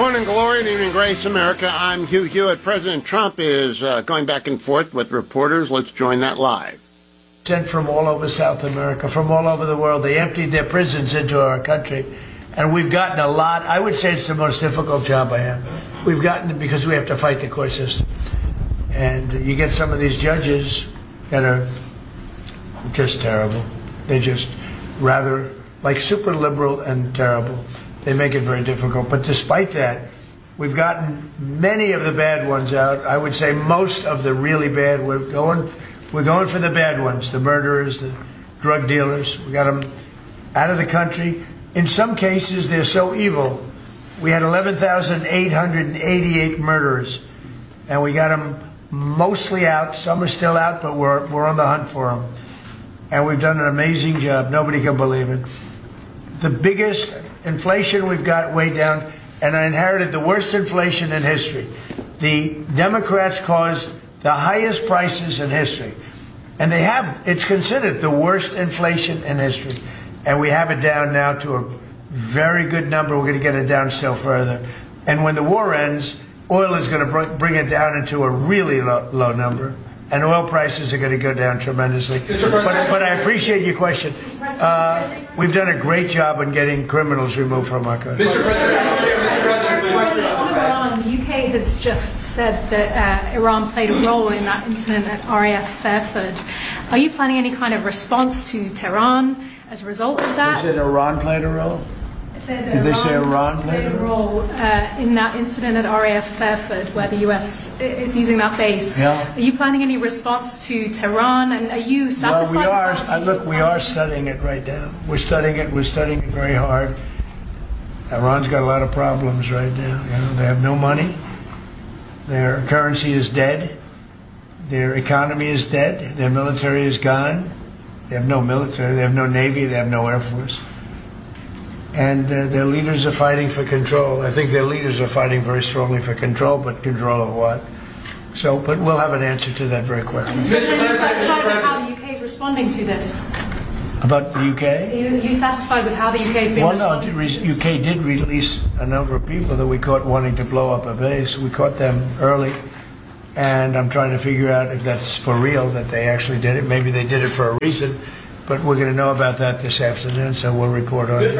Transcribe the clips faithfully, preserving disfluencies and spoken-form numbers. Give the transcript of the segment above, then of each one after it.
morning, Glory, and evening, Grace, America. I'm Hugh Hewitt. President Trump is uh, going back and forth with reporters. Let's join that live. Sent from all over South America, from all over the world. They emptied their prisons into our country. And we've gotten a lot. I would say it's the most difficult job I have. We've gotten it because we have to fight the court system. And you get some of these judges that are just terrible. They're just rather like super liberal and terrible. They make it very difficult. But despite that, we've gotten many of the bad ones out. I would say most of the really bad. We're going, we're going for the bad ones, the murderers, the drug dealers. We got them out of the country. In some cases, they're so evil. We had eleven thousand eight hundred eighty-eight murderers, and we got them mostly out. Some are still out, but we're, we're on the hunt for them. And we've done an amazing job. Nobody can believe it. The biggest inflation we've got way down, and I inherited the worst inflation in history. The Democrats caused the highest prices in history. And they have, it's considered the worst inflation in history. And we have it down now to a very good number. We're going to get it down still further. And when the war ends, oil is going to bring it down into a really low, low number. And oil prices are going to go down tremendously. But, but I appreciate your question. Uh, we've done a great job in getting criminals removed from our country. Mister President, Iran, the U K has just said that uh, Iran played a role in that incident at R A F Fairford. Are you planning any kind of response to Tehran as a result of that? They said Iran played a role? Said Did Iran they say Iran played a role uh, in that incident at R A F Fairford, where the U S is using that base? Yeah. Are you planning any response to Tehran, and are you satisfied? Well, we are. with Uh, look, we are studying it right now. We're studying it. We're studying it very hard. Iran's got a lot of problems right now. You know, they have no money. Their currency is dead. Their economy is dead. Their military is gone. They have no military. They have no navy. They have no air force. And uh, their leaders are fighting for control. I think their leaders are fighting very strongly for control, but control of what? So, but we'll have an answer to that very quickly. Are you satisfied with how the U K is responding to this? About the U K? Are you, are you satisfied with how the U K has been Well, responding? no, the U K did release a number of people that we caught wanting to blow up a base. We caught them early, and I'm trying to figure out if that's for real, that they actually did it. Maybe they did it for a reason. But we're going to know about that this afternoon, so we'll report on it.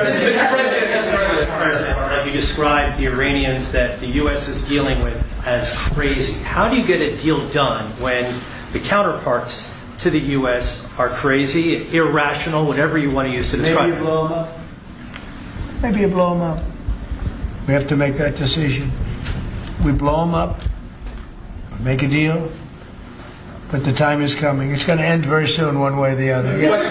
President, you described the Iranians that the U S is dealing with as crazy. How do you get a deal done when the counterparts to the U S are crazy, irrational, whatever you want to use to describe Maybe you blow them up. Maybe you blow them up. We have to make that decision. We blow them up, make a deal. But the time is coming. It's going to end very soon, one way or the other. Yes.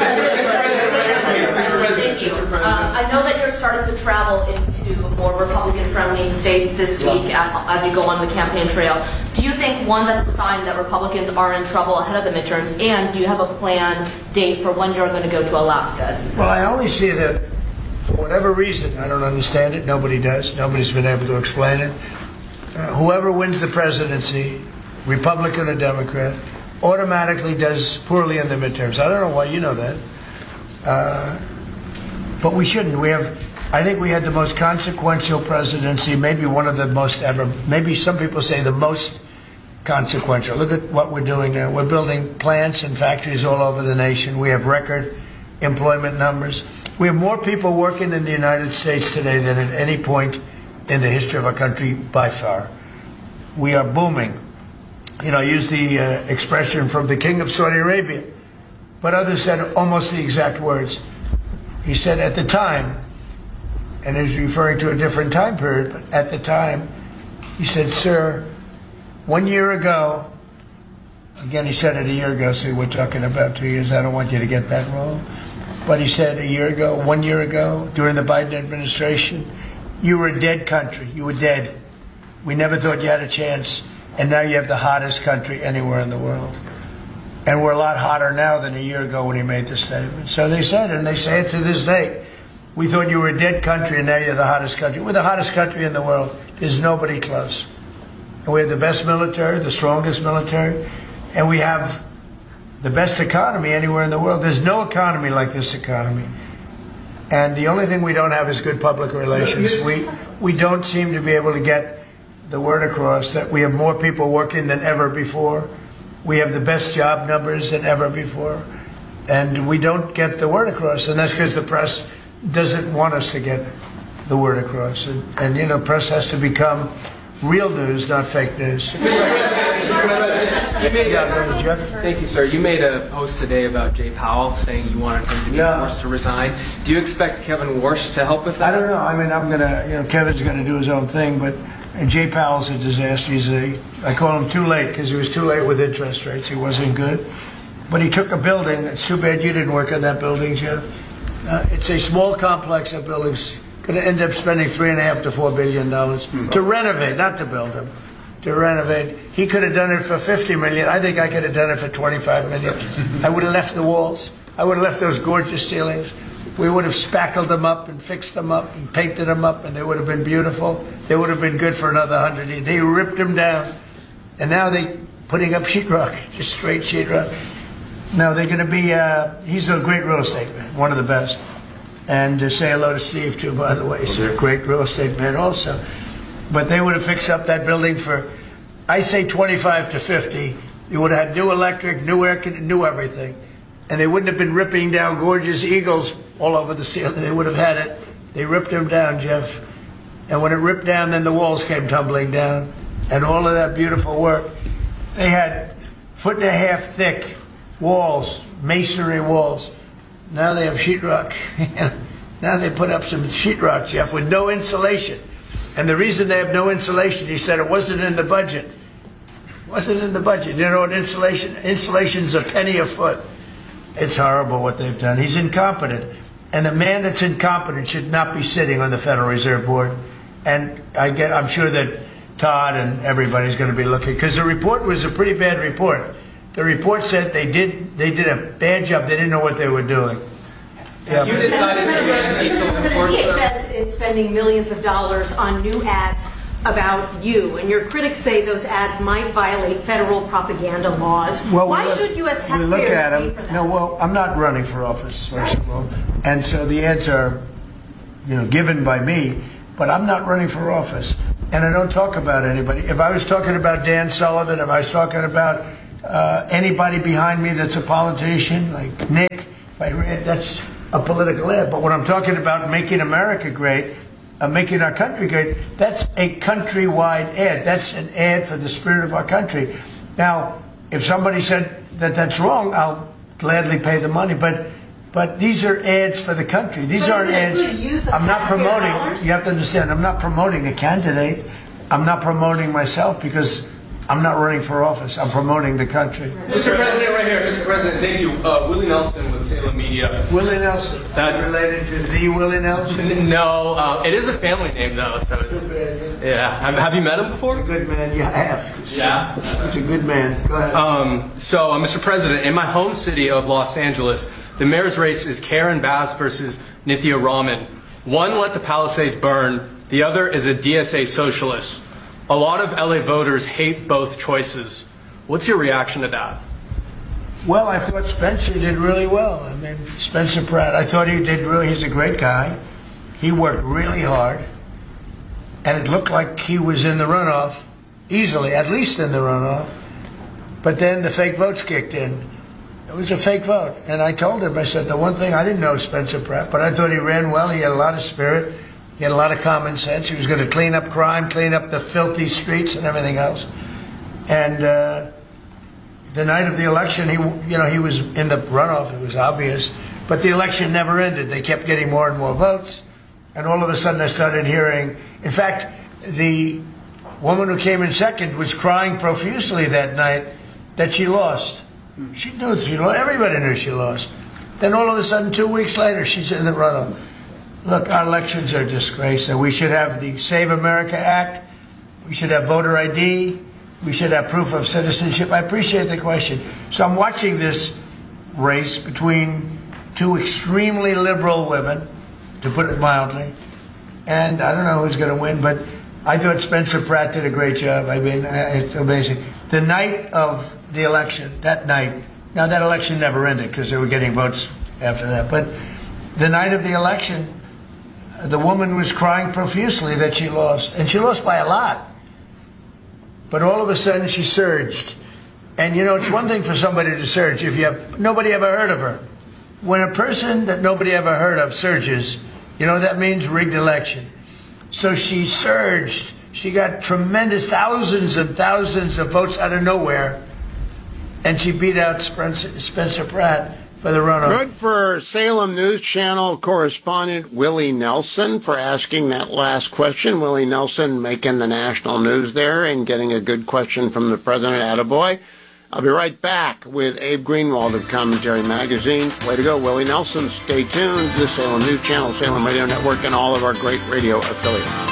Thank you. Um, I know that you're starting to travel into more Republican-friendly states this week as you go on the campaign trail. Do you think, one, that's a sign that Republicans are in trouble ahead of the midterms? And do you have a planned date for when you're going to go to Alaska, as you said? Well, I only see that for whatever reason. I don't understand it. Nobody does. Nobody's been able to explain it. Uh, whoever wins the presidency, Republican or Democrat, automatically does poorly in the midterms. I don't know why you know that. Uh, but we shouldn't. We have, I think we had the most consequential presidency, maybe one of the most ever, maybe some people say the most consequential. Look at what we're doing now. We're building plants and factories all over the nation. We have record employment numbers. We have more people working in the United States today than at any point in the history of our country by far. We are booming. You know, I use the uh, expression from the King of Saudi Arabia, but others said almost the exact words. He said at the time, and he's referring to a different time period, but at the time, he said, sir, one year ago, again, he said it a year ago, so we're talking about two years. I don't want you to get that wrong. But he said a year ago, one year ago, during the Biden administration, you were a dead country. You were dead. We never thought you had a chance. And now you have the hottest country anywhere in the world. And we're a lot hotter now than a year ago when he made this statement. So they said, and they say it to this day, we thought you were a dead country and now you're the hottest country. We're the hottest country in the world. There's nobody close. And we have the best military, the strongest military, and we have the best economy anywhere in the world. There's no economy like this economy. And the only thing we don't have is good public relations. We we don't seem to be able to get the word across that we have more people working than ever before. We have the best job numbers than ever before. And we don't get the word across. And that's because the press doesn't want us to get the word across. And, and you know, press has to become real news, not fake news. You made Yeah, go ahead, Jeff. Thank you, sir. You made a post today about Jay Powell saying you wanted him to be Yeah. forced to resign. Do you expect Kevin Warsh to help with that? I don't know. I mean, I'm gonna, you know, Kevin's gonna do his own thing, but Jay Powell's a disaster. He's a, I call him too late because he was too late with interest rates. He wasn't good, but he took a building. It's too bad you didn't work on that building, Jeff. Uh, it's a small complex of buildings. Going to end up spending three and a half to four billion dollars mm-hmm. to renovate, not to build them. To renovate. He could have done it for fifty million. I think I could have done it for twenty-five million. I would have left the walls. I would have left those gorgeous ceilings. We would have spackled them up and fixed them up and painted them up, and they would have been beautiful. They would have been good for another hundred years. They ripped them down, and now they putting up sheetrock, just straight sheetrock. No, they're going to be. Uh, he's a great real estate man, one of the best. And uh, say hello to Steve too, by the way. He's a great real estate man also. But they would have fixed up that building for, I say twenty-five to fifty. You would have had new electric, new air, new everything. And they wouldn't have been ripping down gorgeous eagles all over the ceiling. They would have had it. They ripped them down, Jeff. And when it ripped down, then the walls came tumbling down. And all of that beautiful work. They had foot and a half thick walls, masonry walls. Now they have sheetrock. Now they put up some sheetrock, Jeff, with no insulation. And the reason they have no insulation, he said it wasn't in the budget. It wasn't in the budget. You know what insulation? Insulation's a penny a foot. It's horrible what they've done. He's incompetent. And a man that's incompetent should not be sitting on the Federal Reserve Board. And I get, I'm sure that Todd and everybody's going to be looking, because the report was a pretty bad report. The report said they did they did a bad job. They didn't know what they were doing. Yeah. You decided to make diesel President, imports. D H S is spending millions of dollars on new ads about you, and your critics say those ads might violate federal propaganda laws. Well, Why we look, should U S taxpayers we look at pay them. for that? No, well, I'm not running for office, first of all, and so the ads are, you know, given by me. But I'm not running for office, and I don't talk about anybody. If I was talking about Dan Sullivan, if I was talking about uh, anybody behind me that's a politician, like Nick, if I read, that's a political ad. But when I'm talking about making America great, uh, making our country great, that's a countrywide ad. That's an ad for the spirit of our country. Now, if somebody said that that's wrong, I'll gladly pay the money. But but these are ads for the country. These But aren't is it ads. good use of I'm not taxpayer promoting. dollars? You have to understand. I'm not promoting a candidate. I'm not promoting myself because I'm not running for office. I'm promoting the country. Mister President, right here. Mister President, thank you. Uh, Willie Nelson with Salem Media. Willie Nelson. That- related to the Willie Nelson. No, uh, it is a family name though, so it's yeah. Have, have you met him before? Good man. You have. Yeah. He's a good man. Go ahead. Um, so, uh, Mister President, in my home city of Los Angeles, the mayor's race is Karen Bass versus Nithya Raman. One let the Palisades burn. The other is a D S A socialist. A lot of L A voters hate both choices. What's your reaction to that? Well, I thought Spencer did really well. I mean, Spencer Pratt, I thought he did really, he's a great guy. He worked really hard. And it looked like he was in the runoff, easily, at least in the runoff. But then the fake votes kicked in. It was a fake vote. And I told him, I said, the one thing, I didn't know Spencer Pratt, but I thought he ran well. He had a lot of spirit. He had a lot of common sense. He was going to clean up crime, clean up the filthy streets and everything else. And uh, the night of the election, he, you know, he was in the runoff. It was obvious. But the election never ended. They kept getting more and more votes. And all of a sudden, I started hearing, in fact, the woman who came in second was crying profusely that night that she lost. She knew she lost. Everybody knew she lost. Then all of a sudden, two weeks later, she's in the runoff. Look, our elections are a disgrace. We should have the Save America Act. We should have voter I D. We should have proof of citizenship. I appreciate the question. So I'm watching this race between two extremely liberal women, to put it mildly. And I don't know who's going to win, but I thought Spencer Pratt did a great job. I mean, it's amazing. The night of the election, that night, now that election never ended because they were getting votes after that, but the night of the election, the woman was crying profusely that she lost, and she lost by a lot. But all of a sudden, she surged. And, you know, it's one thing for somebody to surge if you have nobody ever heard of her. When a person that nobody ever heard of surges, you know, that means rigged election. So she surged. She got tremendous thousands and thousands of votes out of nowhere. And she beat out Spencer, Spencer Pratt for the runoff. Good for Salem News Channel correspondent Willie Nelson for asking that last question. Willie Nelson making the national news there and getting a good question from the president. Attaboy. I'll be right back with Abe Greenwald of Commentary Magazine. Way to go, Willie Nelson. Stay tuned. The Salem News Channel, Salem Radio Network, and all of our great radio affiliates.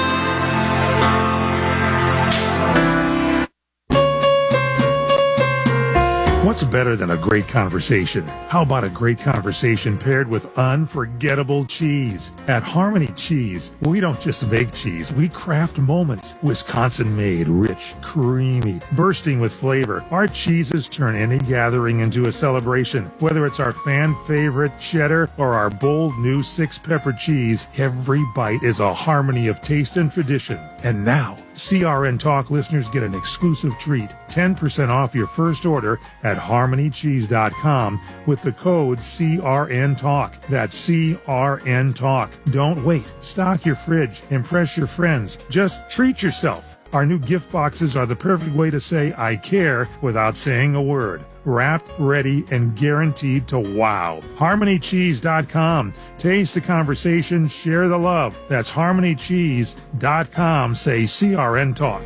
What's better than a great conversation? How about a great conversation paired with unforgettable cheese? At Harmony Cheese, we don't just make cheese, we craft moments. Wisconsin-made, rich, creamy, bursting with flavor. Our cheeses turn any gathering into a celebration. Whether it's our fan-favorite cheddar or our bold new six-pepper cheese, every bite is a harmony of taste and tradition. And now, C R N Talk listeners get an exclusive treat, ten percent off your first order at harmony cheese dot com with the code C R N Talk. That's C R N Talk. Don't wait. Stock your fridge. Impress your friends. Just treat yourself. Our new gift boxes are the perfect way to say I care without saying a word. Wrapped, ready, and guaranteed to wow. harmony cheese dot com. Taste the conversation, share the love. That's harmony cheese dot com. Say C R N Talk.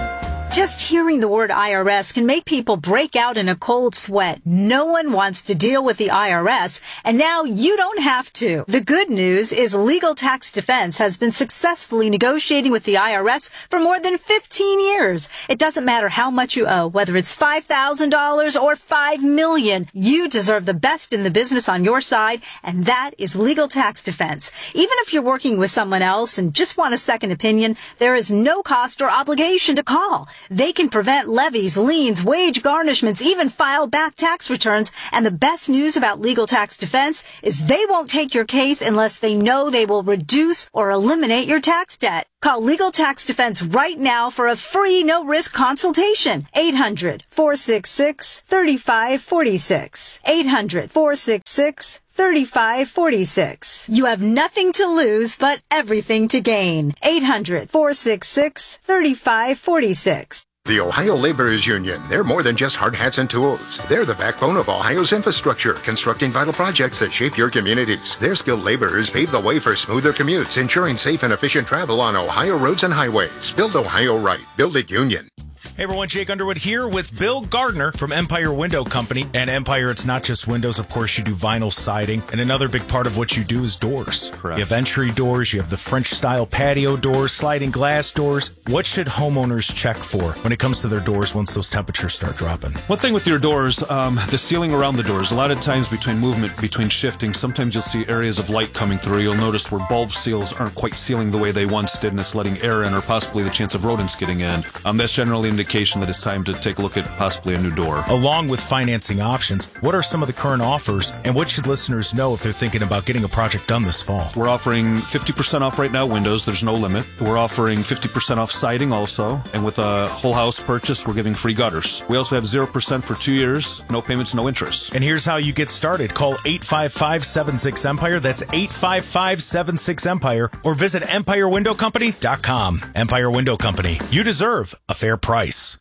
Just hearing the word I R S can make people break out in a cold sweat. No one wants to deal with the I R S, and now you don't have to. The good news is Legal Tax Defense has been successfully negotiating with the I R S for more than fifteen years. It doesn't matter how much you owe, whether it's five thousand dollars or five million dollars. You deserve the best in the business on your side, and that is Legal Tax Defense. Even if you're working with someone else and just want a second opinion, there is no cost or obligation to call. They can prevent levies, liens, wage garnishments, even file back tax returns. And the best news about Legal Tax Defense is they won't take your case unless they know they will reduce or eliminate your tax debt. Call Legal Tax Defense right now for a free, no-risk consultation. eight hundred, four six six, three five four six. eight hundred, four six six, three five four six. You have nothing to lose, but everything to gain. eight hundred, four six six, three five four six. The Ohio Laborers Union. They're more than just hard hats and tools. They're the backbone of Ohio's infrastructure, constructing vital projects that shape your communities. Their skilled laborers pave the way for smoother commutes, ensuring safe and efficient travel on Ohio roads and highways. Build Ohio right. Build it union. Hey everyone, Jake Underwood here with Bill Gardner from Empire Window Company. And Empire, it's not just windows. Of course, you do vinyl siding. And another big part of what you do is doors. Correct. You have entry doors. You have the French-style patio doors, sliding glass doors. What should homeowners check for when it comes to their doors once those temperatures start dropping? One thing with your doors, um, the sealing around the doors. A lot of times between movement, between shifting, sometimes you'll see areas of light coming through. You'll notice where bulb seals aren't quite sealing the way they once did, and it's letting air in or possibly the chance of rodents getting in. Um, that's generally an indication that it's time to take a look at possibly a new door. Along with financing options, what are some of the current offers, and what should listeners know if they're thinking about getting a project done this fall? We're offering fifty percent off right now windows. There's no limit. We're offering fifty percent off siding also, and with a whole house purchase, we're giving free gutters. We also have zero percent for two years, no payments, no interest. And here's how you get started. Call eight five five, seven six, EMPIRE. That's eight five five, seven six, EMPIRE. Or visit empire window company dot com. Empire Window Company. You deserve a fair price.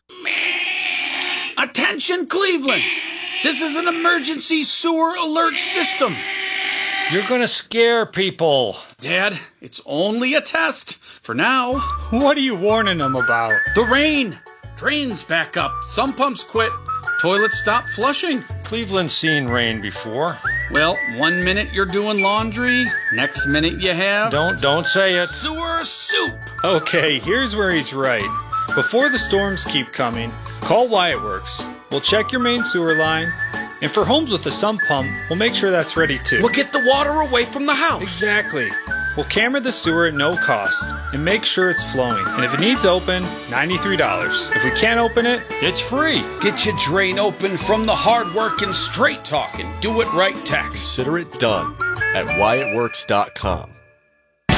Attention, Cleveland! This is an emergency sewer alert system. You're gonna scare people. Dad, it's only a test. For now. What are you warning them about? The rain. Drains back up. Some pumps quit. Toilets stop flushing. Cleveland's seen rain before. Well, one minute you're doing laundry, next minute you have... Don't, don't say it. Sewer soup. Okay, here's where he's right. Before the storms keep coming, call Wyatt Works. We'll check your main sewer line, and for homes with a sump pump, we'll make sure that's ready too. We'll get the water away from the house. Exactly. We'll camera the sewer at no cost and make sure it's flowing. And if it needs open, ninety-three dollars. If we can't open it, it's free. Get your drain open from the hard-working, straight-talking, do-it-right tax. Consider it done at wyatt works dot com.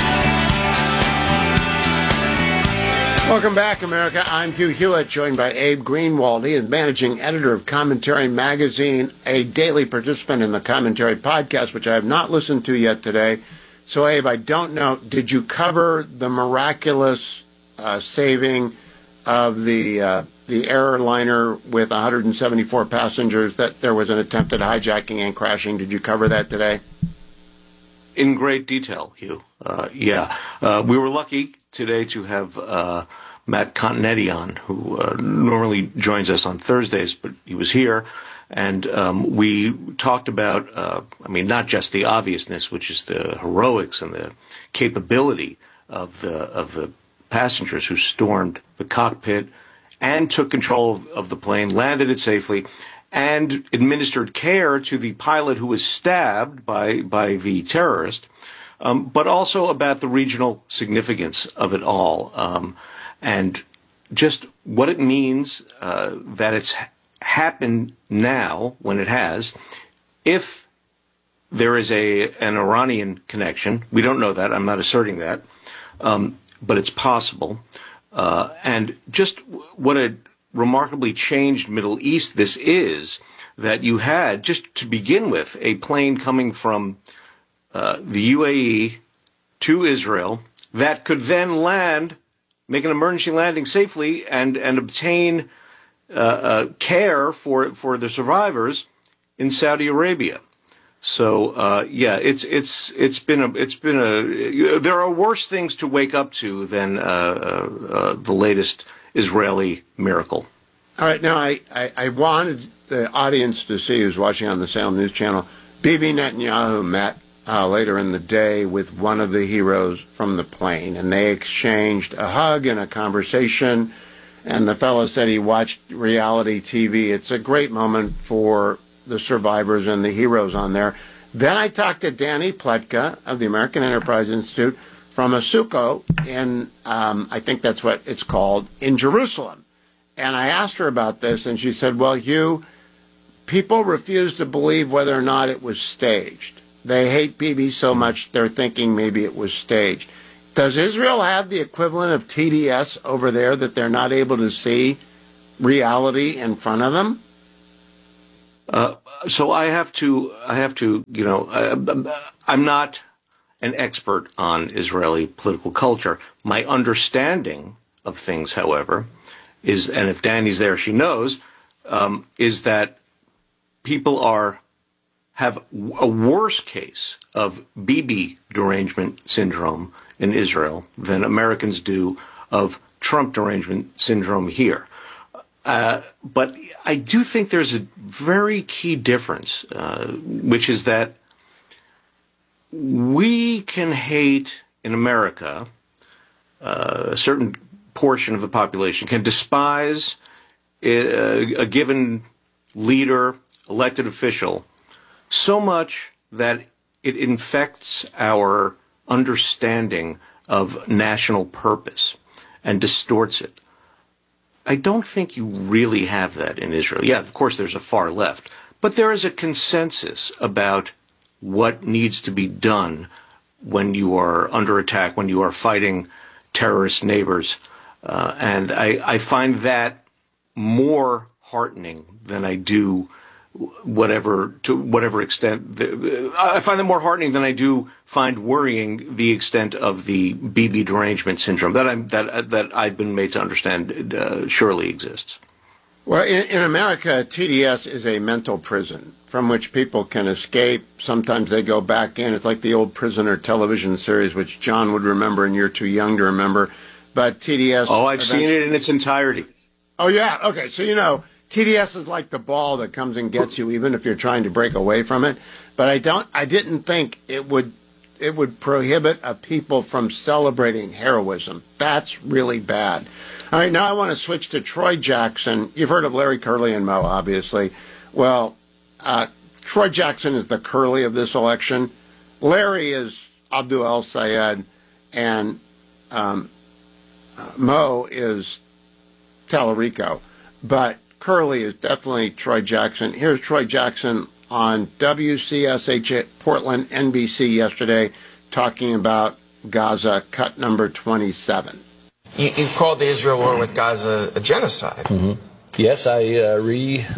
Welcome back, America. I'm Hugh Hewitt, joined by Abe Greenwald. He is managing editor of Commentary Magazine, a daily participant in the Commentary podcast, which I have not listened to yet today. So, Abe, I don't know, did you cover the miraculous uh, saving of the uh, the airliner with one hundred seventy-four passengers, that there was an attempted hijacking and crashing? Did you cover that today? In great detail, Hugh. Uh, yeah. Uh, we were lucky today to have uh, Matt Continetti on, who uh, normally joins us on Thursdays, but he was here. And um, we talked about, uh, I mean, not just the obviousness, which is the heroics and the capability of the of the passengers who stormed the cockpit and took control of, of the plane, landed it safely, and administered care to the pilot who was stabbed by, by the terrorist, um, but also about the regional significance of it all, um, and just what it means uh, that it's happened now when it has. If there is a an Iranian connection, we don't know that, I'm not asserting that, um, but it's possible. Uh, and just what a remarkably changed Middle East this is, that you had, just to begin with, a plane coming from uh, the U A E to Israel that could then land, make an emergency landing safely, and, and obtain uh, uh, care for for the survivors in Saudi Arabia. So uh, yeah, it's it's it's been a it's been a there are worse things to wake up to than uh, uh, the latest Israeli miracle. All right, now I, I, I wanted the audience to see, who's watching on the Salem News Channel, Bibi Netanyahu met uh, later in the day with one of the heroes from the plane, and they exchanged a hug and a conversation, and the fellow said he watched reality T V. It's a great moment for the survivors and the heroes on there. Then I talked to Danny Pletka of the American Enterprise Institute from Asuko in, um, I think that's what it's called, in Jerusalem. And I asked her about this, and she said, well, Hugh, people refuse to believe whether or not it was staged. They hate Bibi so much they're thinking maybe it was staged. Does Israel have the equivalent of T D S over there, that they're not able to see reality in front of them? Uh, so I have to, I have to, you know, uh, I'm not an expert on Israeli political culture. My understanding of things, however, is, and if Danny's there, she knows, um, is that people are, have a worse case of Bibi derangement syndrome in Israel than Americans do of Trump derangement syndrome here. Uh, but I do think there's a very key difference, uh, which is that we can hate in America, uh, a certain portion of the population can despise a, a given leader, elected official, so much that it infects our understanding of national purpose and distorts it. I don't think you really have that in Israel. Yeah, of course, there's a far left, but there is a consensus about what needs to be done when you are under attack, when you are fighting terrorist neighbors. Uh, and I, I find that more heartening than I do whatever, to whatever extent. The, I find that more heartening than I do find worrying the extent of the Bibi derangement syndrome that I'm that that I've been made to understand uh, surely exists. Well, in, in America, T D S is a mental prison from which people can escape. Sometimes they go back in. It's like the old Prisoner television series, which John would remember, and you're too young to remember. But T D S... Oh, I've seen it in its entirety. Oh, yeah. Okay, so you know, T D S is like the ball that comes and gets you, even if you're trying to break away from it. But I don't. I didn't think it would it would prohibit a people from celebrating heroism. That's really bad. All right, now I want to switch to Troy Jackson. You've heard of Larry Curley and Mo, obviously. Well, uh, Troy Jackson is the Curley of this election. Larry is Abdul El Sayed, and um, uh, Mo is Tallarico. But Curley is definitely Troy Jackson. Here's Troy Jackson on W C S H at Portland N B C yesterday talking about Gaza, cut number twenty-seven. You, you called the Israel war with Gaza a genocide. Mm-hmm. Yes, I uh, re-stated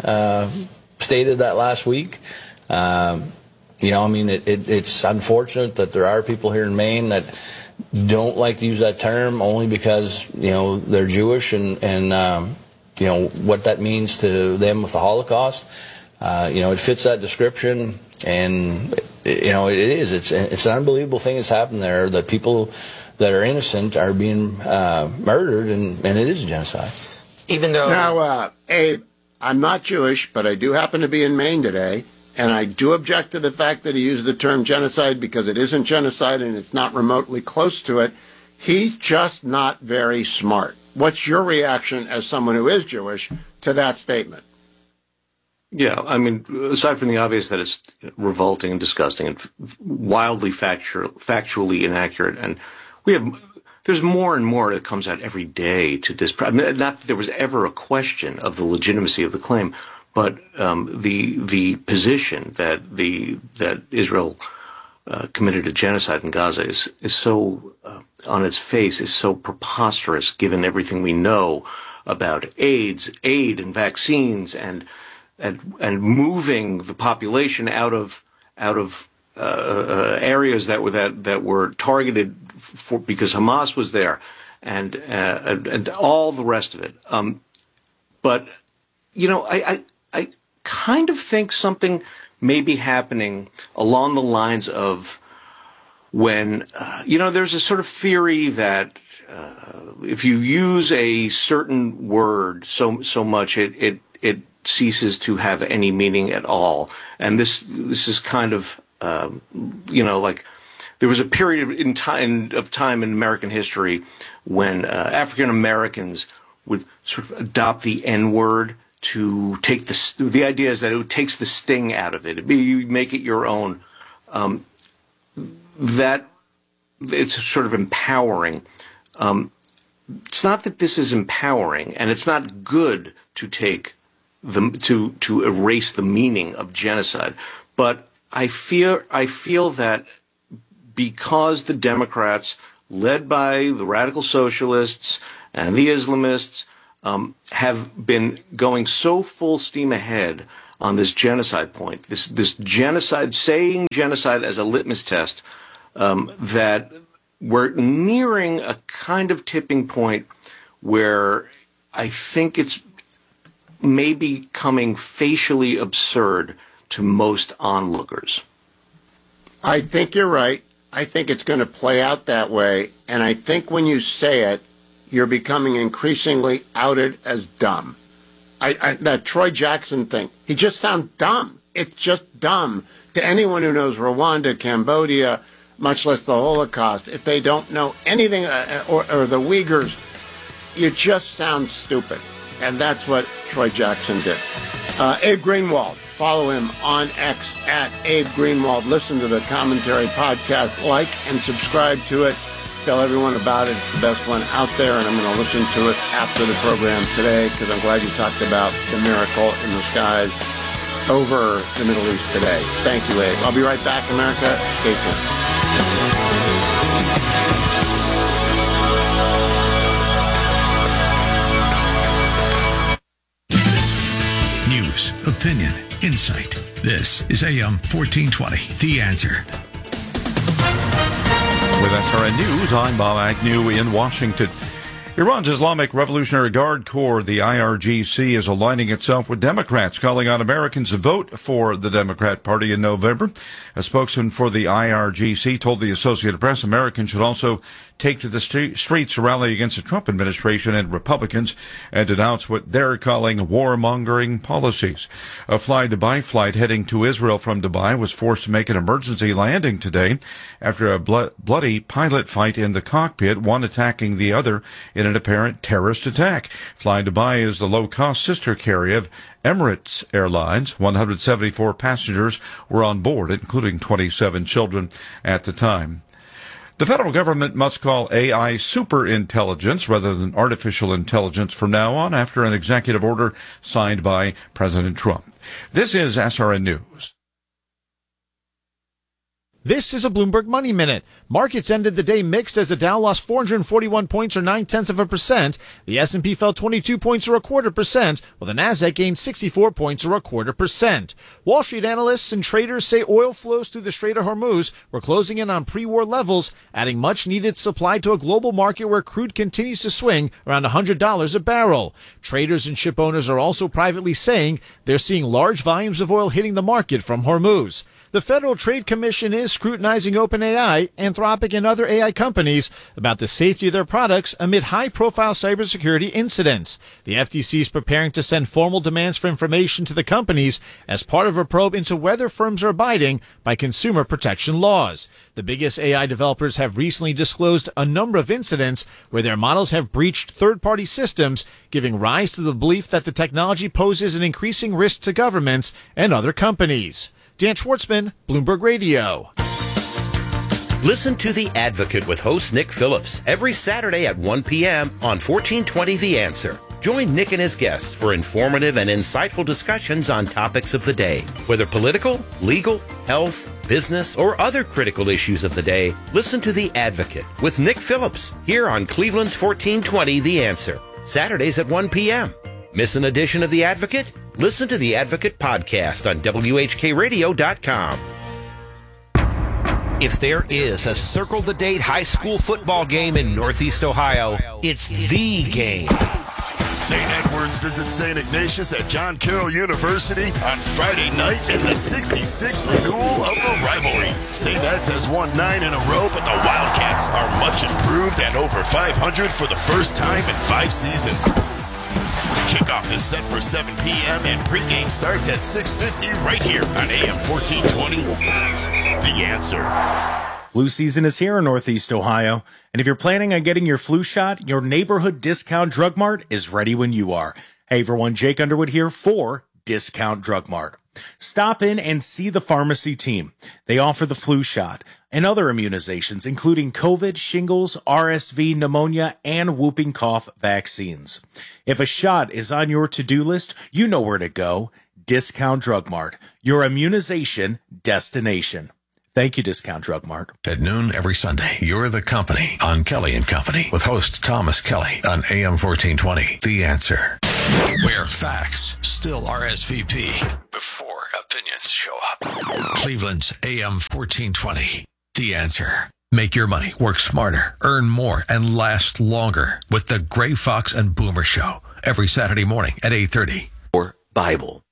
uh, that last week. Um, you know, I mean, it, it, it's unfortunate that there are people here in Maine that don't like to use that term only because, you know, they're Jewish and, and um, you know, what that means to them with the Holocaust. Uh, you know, it fits that description, and, you know, it is. It's, it's an unbelievable thing that's happened there, that people that are innocent are being uh, murdered, and, and it is a genocide. Even though... Now, uh, Abe, I'm not Jewish, but I do happen to be in Maine today, and I do object to the fact that he used the term genocide because it isn't genocide and it's not remotely close to it. He's just not very smart. What's your reaction as someone who is Jewish to that statement? Yeah, I mean, aside from the obvious that it's revolting and disgusting and f- wildly factual, factually inaccurate, and we have... There's more and more that comes out every day to disprove. I mean, not that there was ever a question of the legitimacy of the claim, but um, the the position that the that Israel uh, committed a genocide in Gaza is is so uh, on its face is so preposterous, given everything we know about AIDS, aid, and vaccines, and and and moving the population out of out of uh, uh, areas that were that that were targeted. For, because Hamas was there, and, uh, and and all the rest of it. Um, but you know, I, I I kind of think something may be happening along the lines of when uh, you know, there's a sort of theory that uh, if you use a certain word so so much, it it it ceases to have any meaning at all. And this this is kind of uh, you know, like. There was a period in time of time in American history when uh, African Americans would sort of adopt the N-word to take the the idea is that it takes the sting out of it. You make it your own. Um, that it's sort of empowering. Um, it's not that this is empowering, and it's not good to take the to to erase the meaning of genocide. But I fear I feel that. Because the Democrats, led by the radical socialists and the Islamists, um, have been going so full steam ahead on this genocide point, this this genocide, saying genocide as a litmus test, um, that we're nearing a kind of tipping point where I think it's maybe becoming facially absurd to most onlookers. I think you're right. I think it's going to play out that way, and I think when you say it, you're becoming increasingly outed as dumb. I, I, that Troy Jackson thing, he just sounds dumb. It's just dumb to anyone who knows Rwanda, Cambodia, much less the Holocaust. If they don't know anything, uh, or, or the Uyghurs, you just sound stupid, and that's what Troy Jackson did. Uh, Abe Greenwald. Follow him on X at Abe Greenwald. Listen to the commentary podcast, like and subscribe to it. Tell everyone about it. It's the best one out there, and I'm going to listen to it after the program today because I'm glad you talked about the miracle in the skies over the Middle East today. Thank you, Abe. I'll be right back, America. Stay tuned. News, opinion, insight. This is A M fourteen twenty, The Answer. With S R N News, I'm Bob Agnew in Washington. Iran's Islamic Revolutionary Guard Corps, the I R G C, is aligning itself with Democrats, calling on Americans to vote for the Democrat Party in November. A spokesman for the I R G C told the Associated Press Americans should also take to the st- streets to rally against the Trump administration and Republicans and denounce what they're calling warmongering policies. A Fly Dubai flight heading to Israel from Dubai was forced to make an emergency landing today after a blo- bloody pilot fight in the cockpit, one attacking the other in an apparent terrorist attack. Fly Dubai is the low-cost sister carrier of Emirates Airlines. one hundred seventy-four passengers were on board, including twenty-seven children at the time. The federal government must call A I superintelligence rather than artificial intelligence from now on after an executive order signed by President Trump. This is S R N News. This is a Bloomberg Money Minute. Markets ended the day mixed as the Dow lost four hundred forty-one points or nine-tenths of a percent. The S and P fell twenty-two points or a quarter percent, while the Nasdaq gained sixty-four points or a quarter percent. Wall Street analysts and traders say oil flows through the Strait of Hormuz were closing in on pre-war levels, adding much-needed supply to a global market where crude continues to swing around one hundred dollars a barrel. Traders and ship owners are also privately saying they're seeing large volumes of oil hitting the market from Hormuz. The Federal Trade Commission is scrutinizing OpenAI, Anthropic, and other A I companies about the safety of their products amid high-profile cybersecurity incidents. The F T C is preparing to send formal demands for information to the companies as part of a probe into whether firms are abiding by consumer protection laws. The biggest A I developers have recently disclosed a number of incidents where their models have breached third-party systems, giving rise to the belief that the technology poses an increasing risk to governments and other companies. Dan Schwartzman, Bloomberg Radio. Listen to The Advocate with host Nick Phillips every Saturday at one p.m. on fourteen twenty The Answer. Join Nick and his guests for informative and insightful discussions on topics of the day. Whether political, legal, health, business, or other critical issues of the day, listen to The Advocate with Nick Phillips here on Cleveland's fourteen twenty The Answer. Saturdays at one p.m. Miss an edition of The Advocate? Listen to The Advocate podcast on W H K radio dot com. If there is a Circle the Date high school football game in Northeast Ohio, it's the game. Saint Edward's visits Saint Ignatius at John Carroll University on Friday night in the sixty-sixth renewal of the rivalry. Saint Ed's has won nine in a row, but the Wildcats are much improved at over five hundred for the first time in five seasons. Kickoff is set for seven p.m. and pregame starts at six fifty right here on A M fourteen twenty. The Answer. Flu season is here in Northeast Ohio, and if you're planning on getting your flu shot, your neighborhood Discount Drug Mart is ready when you are. Hey everyone, Jake Underwood here for Discount Drug Mart. Stop in and see the pharmacy team. They offer the flu shot and other immunizations, including COVID, shingles, R S V, pneumonia, and whooping cough vaccines. If a shot is on your to-do list, you know where to go. Discount Drug Mart, your immunization destination. Thank you, Discount Drug Mart. At noon every Sunday, You're the Company on Kelly and Company with host Thomas Kelly on A M fourteen twenty. The Answer. Where facts still R S V P before opinions show up. Cleveland's A M fourteen twenty. The Answer. Make your money work smarter, earn more, and last longer with the Gray Fox and Boomer Show every Saturday morning at eight thirty. Or Bible.